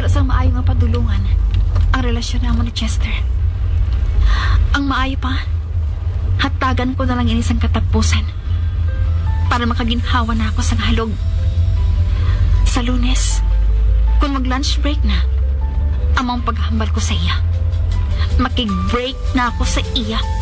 para sa maayo nga padulungan ang relasyon naman ni Chester. Ang maayo pa, hatagan ko na lang inisang katapusan para makaginhawa na ako sa halog. Sa Lunes, kung mag-lunch break na, amang paghambal ko sa iya. Makig-break na ako sa iya.